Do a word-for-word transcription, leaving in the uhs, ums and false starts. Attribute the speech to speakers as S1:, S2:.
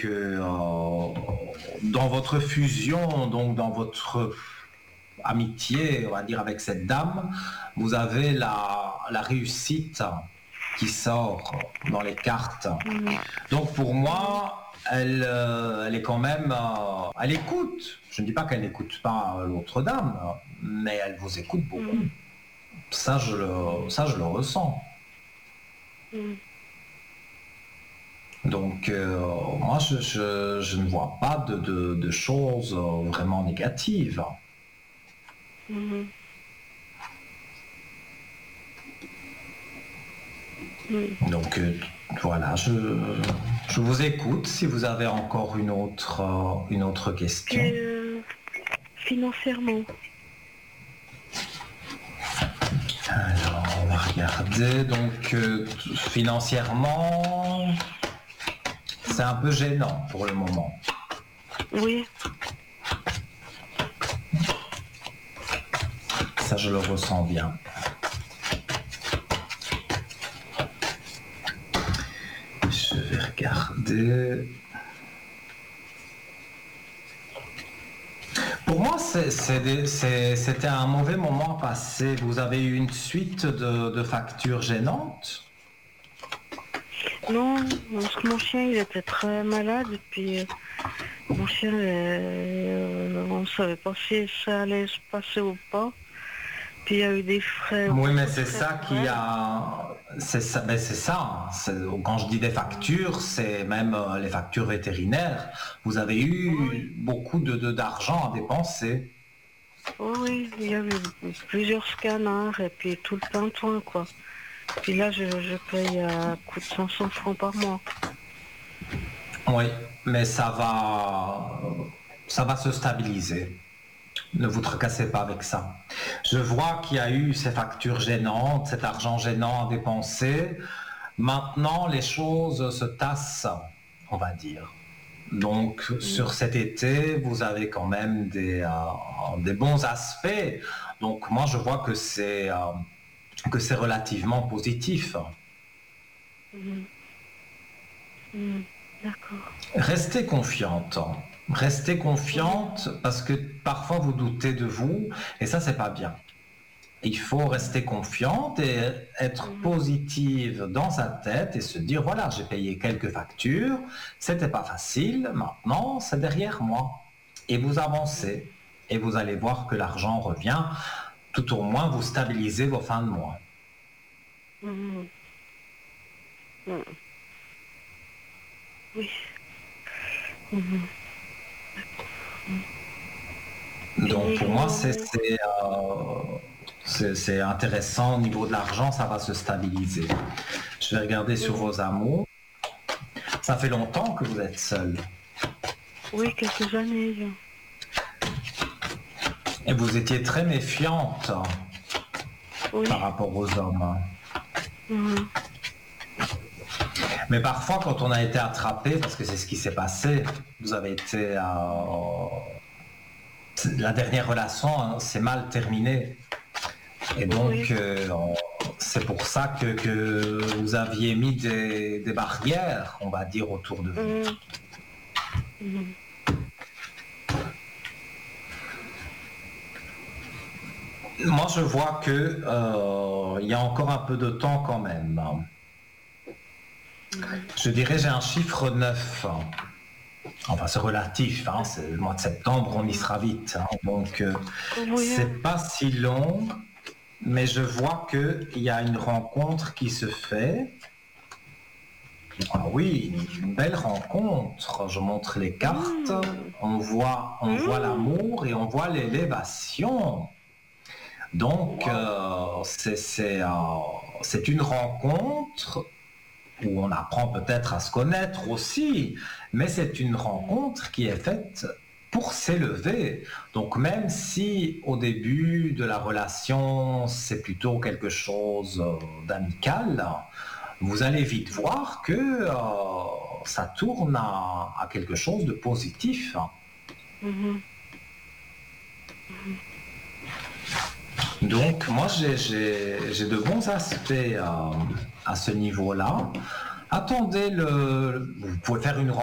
S1: que euh, dans votre fusion, donc dans votre amitié, on va dire, avec cette dame, vous avez la, la réussite qui sort dans les cartes.
S2: Mhm.
S1: Donc pour moi, elle, euh, elle est quand même... euh, elle écoute. Je ne dis pas qu'elle n'écoute pas l'autre dame, mais elle vous écoute beaucoup.
S2: Mhm.
S1: Ça, je le, ça, je le ressens.
S2: Mhm.
S1: Donc euh, moi, je, je, je ne vois pas de, de, de choses vraiment négatives.
S2: Mhm. Mhm.
S1: Donc euh, voilà, je, je vous écoute si vous avez encore une autre, euh, une autre question.
S2: Puis, euh, financièrement,
S1: Alors, on va regarder. Donc, euh, financièrement, c'est un peu gênant pour le moment.
S2: oui.
S1: Ça, je le ressens bien. Je vais regarder. Pour moi, c'est- c'est des- c'est- c'était un mauvais moment passé. Vous avez eu une suite de, de factures gênantes?
S2: Non, parce que mon chien, il était très malade, et puis euh, mon chien, euh, on ne savait pas si ça allait se passer ou pas. Puis il y a eu des frais.
S1: Oui, mais
S2: beaucoup de
S1: c'est
S2: frais
S1: ça
S2: pour
S1: qui
S2: elle.
S1: a. C'est ça. Ben c'est ça. C'est- Quand je dis des factures, c'est même euh, les factures vétérinaires. Vous avez
S2: Oui,
S1: eu beaucoup de, de- d'argent à dépenser.
S2: oui, oui, il y a eu plusieurs scanners et puis tout le tintouin, quoi. Puis là, je, je paye à coût de cinq cents francs par mois.
S1: Oui, mais ça va, ça va se stabiliser. Ne vous tracassez pas avec ça. Je vois qu'il y a eu ces factures gênantes, cet argent gênant à dépenser. Maintenant, les choses se tassent, on va dire. Donc,
S2: Mm.
S1: sur cet été, vous avez quand même des, euh, des bons aspects. Donc, moi, je vois que c'est euh, que c'est relativement positif.
S2: Mhm. Mhm. D'accord.
S1: Restez confiante. Restez
S2: Oui.
S1: confiante parce que parfois vous doutez de vous et ça, c'est pas bien. Il faut rester confiante et être
S2: Mhm.
S1: positive dans sa tête et se dire voilà, j'ai payé quelques factures, c'était pas facile, maintenant c'est derrière moi. Et vous avancez et vous allez voir que l'argent revient, tout au moins vous stabilisez vos fins de mois.
S2: Mhm. Mhm. Oui. Mhm. Puis
S1: Donc pour moi, c'est
S2: niveau...
S1: c'est, euh, c'est- c'est intéressant au niveau de l'argent, ça va se stabiliser. Je vais regarder sur
S2: Mhm.
S1: vos amours. Ça fait longtemps que vous êtes seul
S2: Oui, quelques années. là.
S1: et vous étiez très méfiante
S2: Oui.
S1: par rapport aux hommes.
S2: Mhm.
S1: Mais parfois, quand on a été attrapé, parce que c'est ce qui s'est passé, vous avez été... euh, la dernière relation hein, s'est mal terminée. Et donc,
S2: Oui.
S1: euh, c'est pour ça que, que vous aviez mis des, des barrières, on va dire, autour de vous.
S2: Mhm. Mhm.
S1: Moi, je vois que euh, il y a encore un peu de temps quand même.
S2: Mhm.
S1: Je dirais j'ai un chiffre neuf. Enfin, c'est relatif, hein, c'est le mois de septembre, on y
S2: Mhm.
S1: sera vite. Hein, donc, euh,
S2: Oui.
S1: c'est pas si long, mais je vois qu'il y a une rencontre qui se fait. Ah oui, une belle rencontre. Je montre les cartes,
S2: Mhm.
S1: on voit, on voit
S2: Mhm.
S1: l'amour et on voit l'élévation. Donc,
S2: Wow.
S1: euh, c'est c'est, euh, c'est une rencontre où on apprend peut-être à se connaître aussi, mais c'est une
S2: Mhm.
S1: rencontre qui est faite pour s'élever. Donc même si au début de la relation, c'est plutôt quelque chose euh, d'amical, vous allez vite voir que euh, ça tourne à, à quelque chose de positif.
S2: Mhm. Mhm.
S1: Donc moi,
S2: D'accord.
S1: j'ai j'ai- j'ai de bons aspects euh, à ce niveau-là. Attendez, le, vous pouvez faire une